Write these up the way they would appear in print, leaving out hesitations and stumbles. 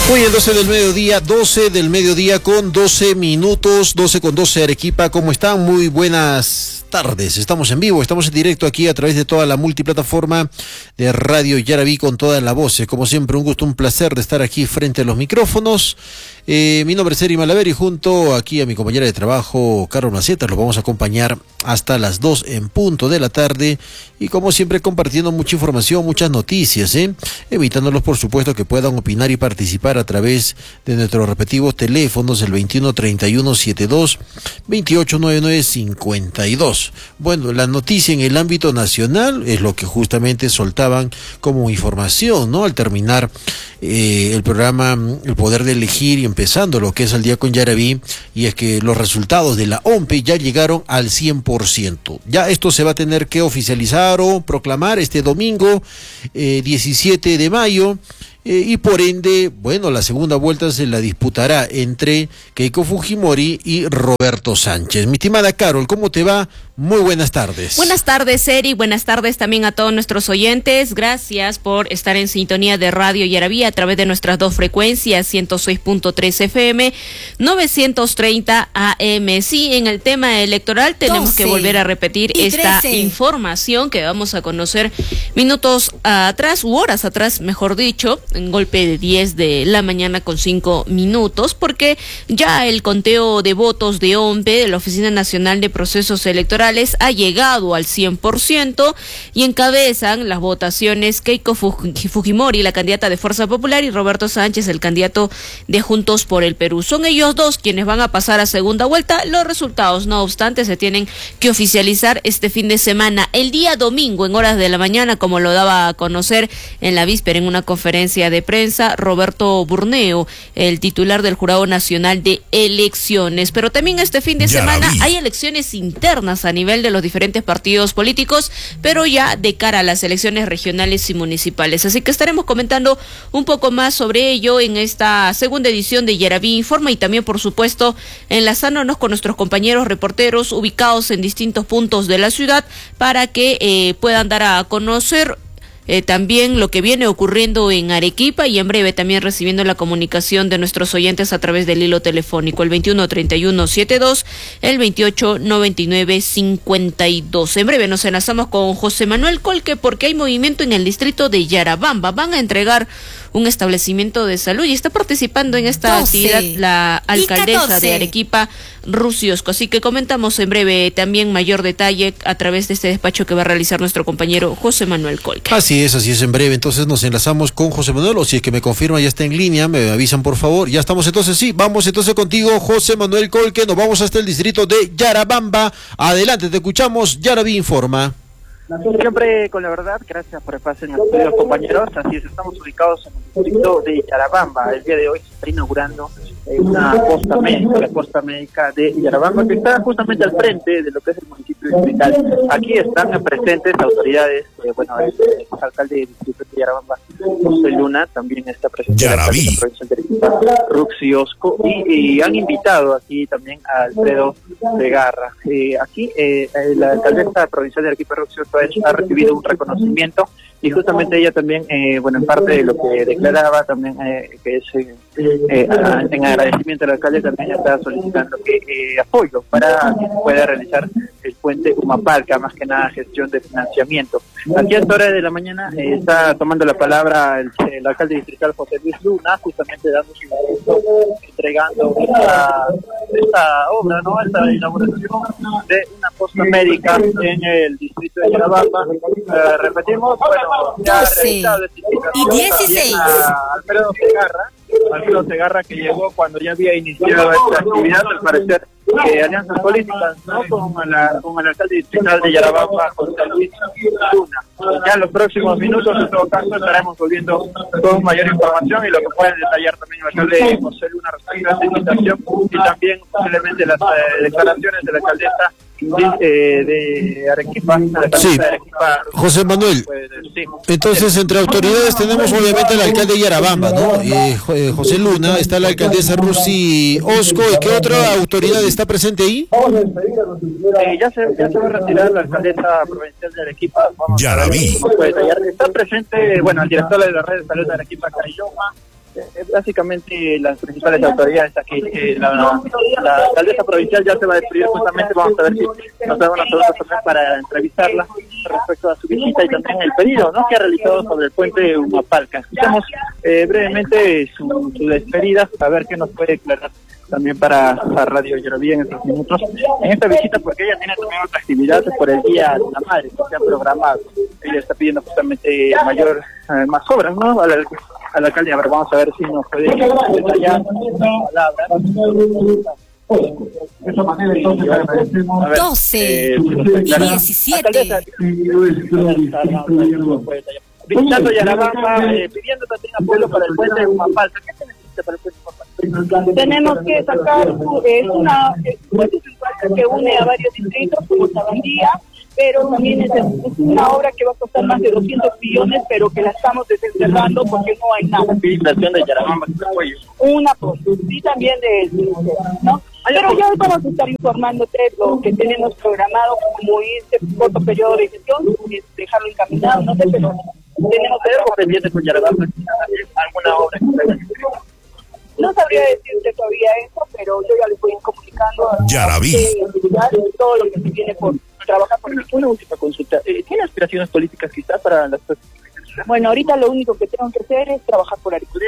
Hoy el 12 del mediodía con 12 minutos, 12 con 12 Arequipa. ¿Cómo están? Muy buenas tardes. Estamos en vivo, estamos en directo aquí a través de toda la multiplataforma de Radio Yaraví con todas las voces. Como siempre, un gusto, un placer de estar aquí frente a los micrófonos. Mi nombre es Eri Malaver y junto aquí a mi compañera de trabajo, Carol Macetas, los vamos a acompañar hasta las 2 en punto de la tarde y como siempre compartiendo mucha información, muchas noticias, evitándolos por supuesto que puedan opinar y participar a través de nuestros respectivos teléfonos, el 213172 289952. Bueno, la noticia en el ámbito nacional es lo que justamente soltaban como información, ¿no? Al terminar el programa El Poder de Elegir y empezando lo que es el día con Yaraví, y es que los resultados de la OMPE ya llegaron al 100%. Ya esto se va a tener que oficializar o proclamar este domingo 17 de mayo. Y por ende, bueno, la segunda vuelta se la disputará entre Keiko Fujimori y Roberto Sánchez. Mi estimada Carol, ¿cómo te va? Muy buenas tardes. Buenas tardes, Eri. Buenas tardes también a todos nuestros oyentes. Gracias por estar en sintonía de Radio Yaraví a través de nuestras dos frecuencias, 106.3 FM, 930 AM. Sí, en el tema electoral tenemos que volver a repetir esta información que vamos a conocer minutos atrás, u horas atrás, mejor dicho, en golpe de 10 de la mañana con 5 minutos, porque ya el conteo de votos de OMPE, de la Oficina Nacional de Procesos Electorales, ha llegado al 100% y encabezan las votaciones Keiko Fujimori, la candidata de Fuerza Popular, y Roberto Sánchez, el candidato de Juntos por el Perú. Son ellos dos quienes van a pasar a segunda vuelta. Los resultados, no obstante, se tienen que oficializar este fin de semana. El día domingo, en horas de la mañana, como lo daba a conocer en la víspera en una conferencia de prensa, Roberto Burneo, el titular del Jurado Nacional de Elecciones. Pero también este fin de semana hay elecciones internas a nivel de los diferentes partidos políticos, pero ya de cara a las elecciones regionales y municipales. Así que estaremos comentando un poco más sobre ello en esta segunda edición de Yaraví Informa y también, por supuesto, enlazándonos con nuestros compañeros reporteros ubicados en distintos puntos de la ciudad para que puedan dar a conocer también lo que viene ocurriendo en Arequipa, y en breve también recibiendo la comunicación de nuestros oyentes a través del hilo telefónico, el 213172, el 289952. En breve nos enlazamos con José Manuel Colque porque hay movimiento en el distrito de Yarabamba. Van a entregar un establecimiento de salud y está participando en esta actividad la alcaldesa de Arequipa, Rusi Osco. Así que comentamos en breve también mayor detalle a través de este despacho que va a realizar nuestro compañero José Manuel Colque. Así es, en breve. Entonces nos enlazamos con José Manuel, o si es que me confirma ya está en línea, me avisan por favor. Ya estamos entonces, sí, vamos entonces contigo, José Manuel Colque, nos vamos hasta el distrito de Yarabamba. Adelante, te escuchamos, Yaraví Informa. Siempre con la verdad, gracias por el pase en el estudio, compañeros. Así es, estamos ubicados en el distrito de Yarabamba. El día de hoy se está inaugurando una posta médica, la posta médica de Yarabamba, que está justamente al frente de lo que es el municipio distrital. Aquí están presentes autoridades, el alcalde del distrito de Yarabamba, José Luna, también está presente la provincial de Arequipa, Ruxi Osco, y han invitado aquí también a Alfredo Segarra. Aquí la alcaldesa provincial de Arequipa, Ruxi Osco, ha recibido un reconocimiento, y justamente ella también, en parte de lo que declaraba también, que es en agradecimiento al alcalde, también está solicitando que apoyo para que se pueda realizar el puente Humapalca, más que nada gestión de financiamiento. Aquí a esta hora de la mañana está tomando la palabra el alcalde distrital José Luis Luna, justamente dando su momento, entregando esta obra, ¿no? Esta inauguración de una posta médica en el distrito de Yarabamba. Repetimos, ya realizado y 16. Alfredo Segarra, que llegó cuando ya había iniciado esta actividad, al parecer alianzas políticas, ¿no? con el alcalde distrital de Yarabamba, José Luis Luna. Ya en los próximos minutos, en todo caso, estaremos volviendo con mayor información y lo que pueden detallar también el alcalde José Luna respecto a esta invitación, y también posiblemente las declaraciones de la alcaldesa de Arequipa. Sí, de Arequipa, José Manuel. Sí. Entonces, entre autoridades tenemos obviamente al alcalde de Yarabamba, ¿no? José Luna, está la alcaldesa Rusi Osco, ¿y qué otra autoridad está presente ahí? Ya se va a retirar la alcaldesa provincial de Arequipa. Yaraví. Está presente, el director de la red de salud de Arequipa, Carilloma, básicamente las principales autoridades aquí, la alcaldesa provincial ya se va a despedir justamente, vamos a ver si nos da unas preguntas también para entrevistarla respecto a su visita y también el pedido, ¿no?, que ha realizado sobre el puente Humapalca. Escuchamos brevemente su despedida, a ver qué nos puede aclarar también para Radio Yaraví en estos minutos, en esta visita, porque ella tiene también otra actividad por el Día de la Madre que se ha programado. Ella está pidiendo justamente más obras, ¿no?, al alcalde. A ver, vamos a ver si nos puede detallar palabras. 12 y 17. Visitando Yarabamba, pidiendo también apoyo para el puente de Humapalca. ¿Qué se necesita para el puente de Humapalca? Tenemos que sacar una que une a varios distritos como Sabandía, pero también es una obra que va a costar más de 200 millones, pero que la estamos desenterrando porque no hay nada. Inversión de Yarabamba, un apoyo, y también ¿no? Pero ya hoy vamos a estar informándote lo que tenemos programado como este corto periodo de gestión, dejarlo encaminado, no sé, pero tenemos algo pendiente con Yarabamba, alguna obra que se haya. No sabría decirte todavía eso, pero yo ya les voy comunicando a Yaraví todo lo que se viene por trabajar por el equipo. Una última consulta. ¿Tiene aspiraciones políticas quizás para las próximas? Bueno, ahorita lo único que tengo que hacer es trabajar por Arequipa.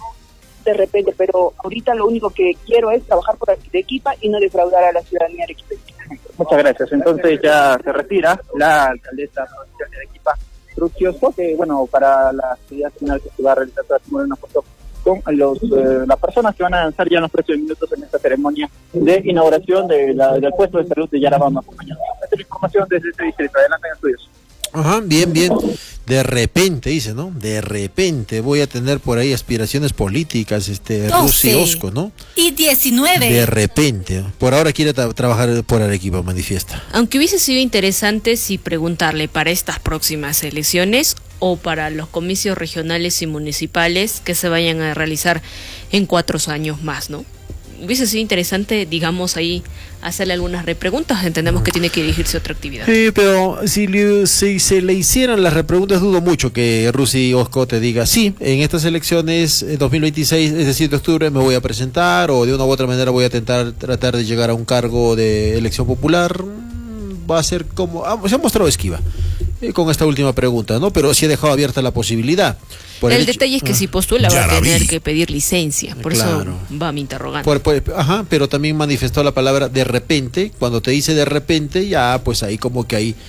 De repente, pero ahorita lo único que quiero es trabajar por Arequipa y no defraudar a la ciudadanía arequipeña. Muchas gracias. Entonces ya se retira la alcaldesa provincial de Arequipa, Fructuoso, que bueno, para la actividad final que se va a realizar, se va a tomar una foto con las personas que van a avanzar ya en los próximos minutos en esta ceremonia de inauguración del puesto de salud de Yarabamba. Esta es la información desde este distrito. Adelante en estudios. Ajá, bien. De repente, dice, ¿no? De repente voy a tener por ahí aspiraciones políticas, Rusi Osco, ¿no? Y 19. De repente. Por ahora quiere trabajar por Arequipa, manifiesta. Aunque hubiese sido interesante si preguntarle para estas próximas elecciones o para los comicios regionales y municipales que se vayan a realizar en 4 años más, ¿no? Hubiese sido interesante, digamos, ahí hacerle algunas repreguntas. Entendemos que tiene que dirigirse a otra actividad. Sí, pero si se le hicieran las repreguntas, dudo mucho que Rusi Osco te diga, sí, en estas elecciones 2026, es decir, de octubre, me voy a presentar, o de una u otra manera voy a tratar de llegar a un cargo de elección popular. Va a ser como... se ha mostrado esquiva con esta última pregunta, ¿no? Pero sí ha dejado abierta la posibilidad. El detalle es que si postula va a tener que pedir licencia, por eso va mi interrogante. Pero también manifestó la palabra de repente. Cuando te dice de repente, ya pues ahí como que hay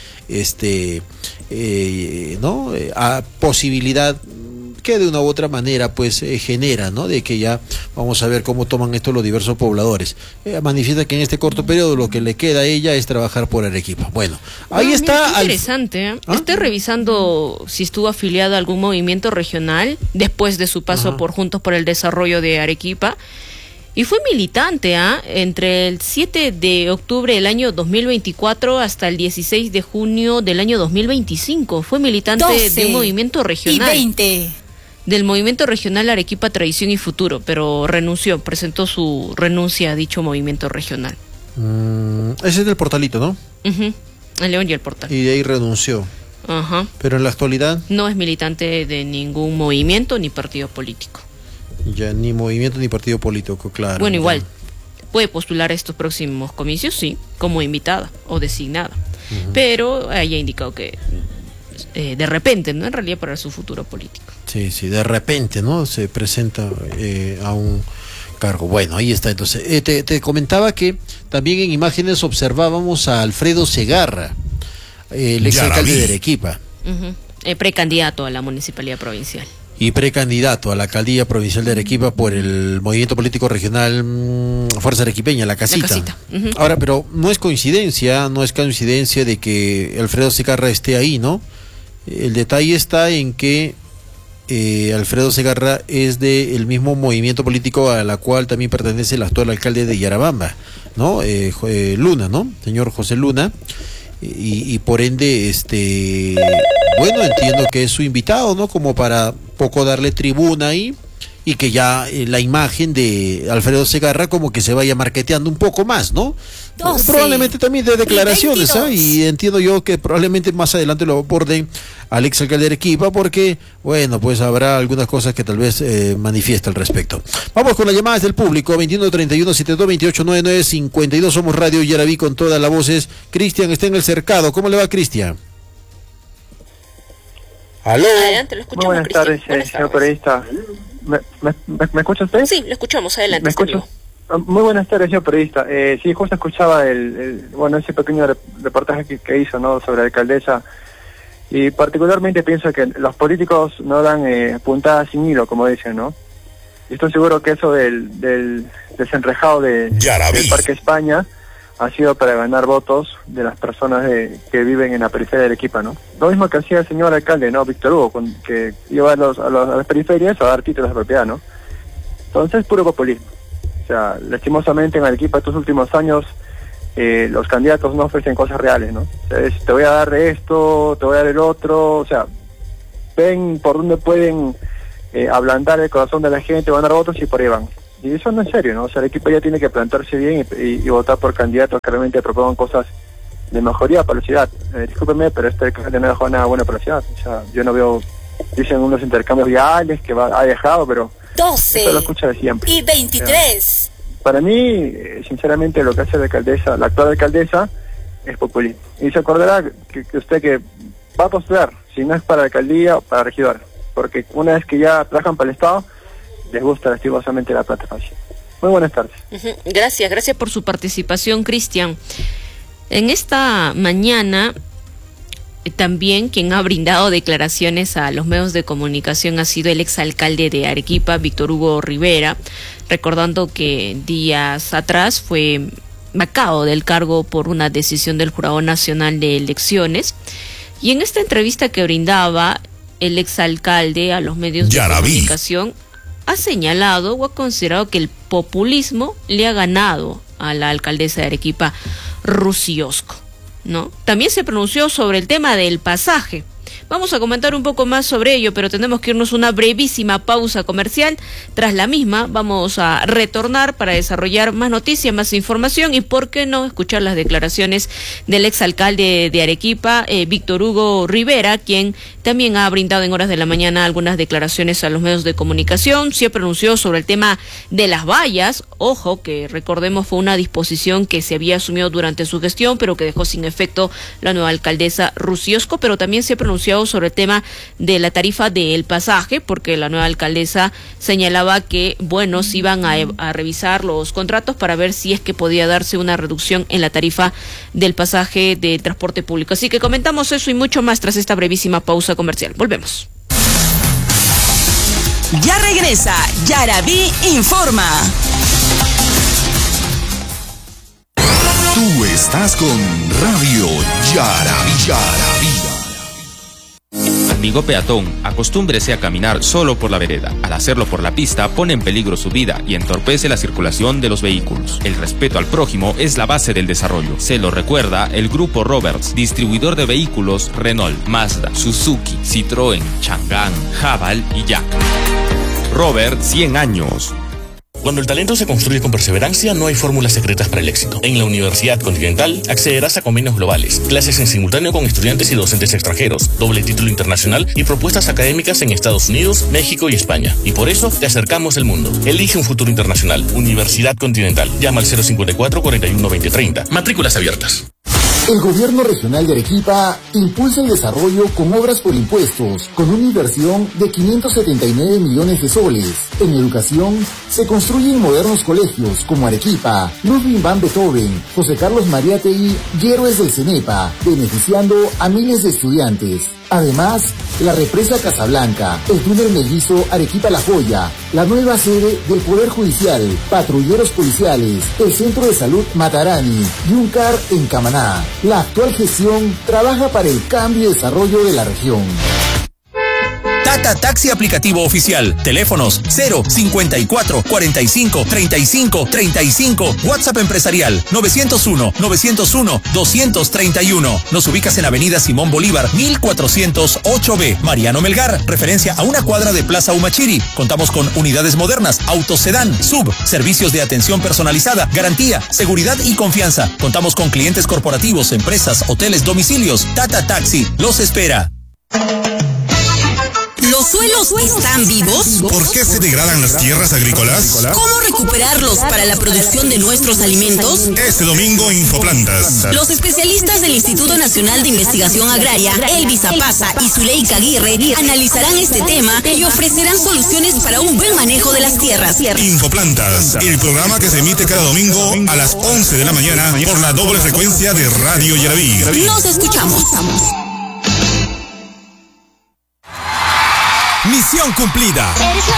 ¿no? A posibilidad que de una u otra manera pues genera, ¿no? De que ya vamos a ver cómo toman esto los diversos pobladores. Manifiesta que en este corto periodo lo que le queda a ella es trabajar por Arequipa. Bueno, ahí está. Interesante, ¿eh? Estoy revisando si estuvo afiliado a algún movimiento regional después de su paso por Juntos por el Desarrollo de Arequipa. Y fue militante, entre el 7 de octubre del año 2024 hasta el 16 de junio del año 2025. Fue militante de un movimiento regional. Y 20. Del movimiento regional Arequipa Tradición y Futuro, pero presentó su renuncia a dicho movimiento regional. Ese es del Portalito, ¿no? El León y el Portal. Y de ahí renunció. Pero en la actualidad... No es militante de ningún movimiento ni partido político. Ya, ni movimiento ni partido político, claro. Bueno, igual, puede postular estos próximos comicios, sí, como invitada o designada. Pero haya indicado que de repente, ¿no? En realidad para su futuro político. Sí, de repente, ¿no? Se presenta a un cargo. Bueno, ahí está. Entonces, te comentaba que también en imágenes observábamos a Alfredo Segarra, el exalcalde de Arequipa. Precandidato a la municipalidad provincial. Y precandidato a la alcaldía provincial de Arequipa por el movimiento político regional Fuerza Arequipeña, La Casita. Ahora, pero no es coincidencia de que Alfredo Segarra esté ahí, ¿no? El detalle está en que Alfredo Segarra es del mismo movimiento político a la cual también pertenece el actual alcalde de Yarabamba, ¿no? Luna, ¿no? Señor José Luna. Y por ende, bueno, entiendo que es su invitado, ¿no? Como para poco darle tribuna ahí y que ya la imagen de Alfredo Segarra como que se vaya marketeando un poco más, ¿no? 12, probablemente también de declaraciones, y 22. y entiendo yo que probablemente más adelante lo aborden al exalcalde de Arequipa, porque, bueno, pues habrá algunas cosas que tal vez manifiesta al respecto. Vamos con las llamadas del público, 2131-7228-9952, somos Radio Yaraví con todas las voces. Cristian está en el cercado, ¿cómo le va, Cristian? ¿Aló? Adelante, lo escuchamos. Muy buenas tardes, señor periodista. ¿Me escucha usted? Sí, lo escuchamos, adelante. ¿Me escucha? Muy buenas tardes, señor periodista. Sí, justo escuchaba ese pequeño reportaje que hizo, ¿no?, sobre la alcaldesa, y particularmente pienso que los políticos no dan puntadas sin hilo, como dicen, ¿no? Y estoy seguro que eso del desenrejado del Parque España ha sido para ganar votos de las personas que viven en la periferia de Arequipa, ¿no? Lo mismo que hacía el señor alcalde, ¿no?, Víctor Hugo, que iba a las periferias a dar títulos de propiedad, ¿no? Entonces, puro populismo. O sea, lastimosamente en Arequipa estos últimos años los candidatos no ofrecen cosas reales, ¿no? O sea, te voy a dar esto, te voy a dar el otro, o sea, ven por dónde pueden ablandar el corazón de la gente, van a dar votos y por ahí van. Y eso no es serio, ¿no? O sea, Arequipa ya tiene que plantarse bien y votar por candidatos que realmente propongan cosas de mejoría para la ciudad. Discúlpeme, pero este alcalde no ha dejado nada bueno para la ciudad. O sea, yo no veo, dicen unos intercambios viales que ha dejado, pero 12 eso lo escucha de siempre. y 23. Para mí, sinceramente, lo que hace la actual alcaldesa, es populismo. Y se acordará que usted que va a postular, si no es para la alcaldía, para regidor. Porque una vez que ya trabajan para el Estado, les gusta lastimosamente la plata fácil. Muy buenas tardes. Gracias por su participación, Cristian. En esta mañana, también quien ha brindado declaraciones a los medios de comunicación ha sido el exalcalde de Arequipa, Víctor Hugo Rivera, recordando que días atrás fue vacado del cargo por una decisión del Jurado Nacional de Elecciones. Y en esta entrevista que brindaba el exalcalde a los medios de comunicación, ha señalado o ha considerado que el populismo le ha ganado a la alcaldesa de Arequipa, Rusy Osco, ¿no? También se pronunció sobre el tema del pasaje. Vamos a comentar un poco más sobre ello, pero tenemos que irnos a una brevísima pausa comercial. Tras la misma, vamos a retornar para desarrollar más noticias, más información y, ¿por qué no?, escuchar las declaraciones del exalcalde de Arequipa, Víctor Hugo Rivera, quien también ha brindado en horas de la mañana algunas declaraciones a los medios de comunicación. Se pronunció sobre el tema de las vallas. Ojo, que recordemos fue una disposición que se había asumido durante su gestión, pero que dejó sin efecto la nueva alcaldesa Rusy Osco, pero también se pronunció sobre el tema de la tarifa del pasaje, porque la nueva alcaldesa señalaba que, bueno, se iban a revisar los contratos para ver si es que podía darse una reducción en la tarifa del pasaje de transporte público. Así que comentamos eso y mucho más tras esta brevísima pausa comercial. Volvemos. Ya regresa Yaraví Informa. Tú estás con Radio Yaraví. Amigo peatón, acostúmbrese a caminar solo por la vereda. Al hacerlo por la pista, pone en peligro su vida y entorpece la circulación de los vehículos. El respeto al prójimo es la base del desarrollo. Se lo recuerda el Grupo Roberts, distribuidor de vehículos Renault, Mazda, Suzuki, Citroën, Chang'an, Haval y Yak. Robert, 100 años. Cuando el talento se construye con perseverancia, no hay fórmulas secretas para el éxito. En la Universidad Continental accederás a convenios globales, clases en simultáneo con estudiantes y docentes extranjeros, doble título internacional y propuestas académicas en Estados Unidos, México y España. Y por eso te acercamos el mundo. Elige un futuro internacional. Universidad Continental. Llama al 054 41 20 30. Matrículas abiertas. El gobierno regional de Arequipa impulsa el desarrollo con obras por impuestos, con una inversión de 579 millones de soles. En educación, se construyen modernos colegios como Arequipa, Ludwig van Beethoven, José Carlos Mariátegui y Héroes del CENEPA, beneficiando a miles de estudiantes. Además, la represa Casablanca, el túnel mellizo Arequipa La Joya, la nueva sede del Poder Judicial, patrulleros policiales, el Centro de Salud Matarani y un CAR en Camaná. La actual gestión trabaja para el cambio y desarrollo de la región. Tata Tata Taxi aplicativo oficial. Teléfonos 054 45 35 35. WhatsApp empresarial 901 231. Nos ubicas en Avenida Simón Bolívar 1408B. Mariano Melgar, referencia a una cuadra de Plaza Humachiri. Contamos con unidades modernas, autos sedán, sub, servicios de atención personalizada, garantía, seguridad y confianza. Contamos con clientes corporativos, empresas, hoteles, domicilios. Tata Taxi los espera. ¿Los suelos están vivos? ¿Por qué se degradan las tierras agrícolas? ¿Cómo recuperarlos para la producción de nuestros alimentos? Este domingo Infoplantas. Los especialistas del Instituto Nacional de Investigación Agraria, Elvis Apaza y Zuleika Aguirre, analizarán este tema y ofrecerán soluciones para un buen manejo de las tierras. Infoplantas, el programa que se emite cada domingo a las 11 de la mañana por la doble frecuencia de Radio Yarabí. Nos escuchamos. Misión cumplida.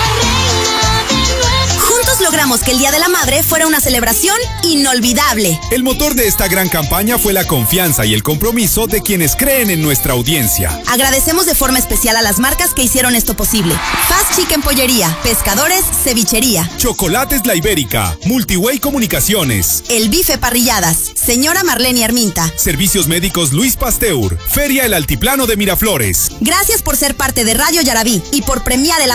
Juntos logramos que el Día de la Madre fuera una celebración inolvidable. El motor de esta gran campaña fue la confianza y el compromiso de quienes creen en nuestra audiencia. Agradecemos de forma especial a las marcas que hicieron esto posible. Fast Chicken Pollería, Pescadores, Cevichería, Chocolates La Ibérica, Multiway Comunicaciones, El Bife Parrilladas, Señora Marlene Arminta, Servicios Médicos Luis Pasteur, Feria El Altiplano de Miraflores. Gracias por ser parte de Radio Yarabí y por premiar el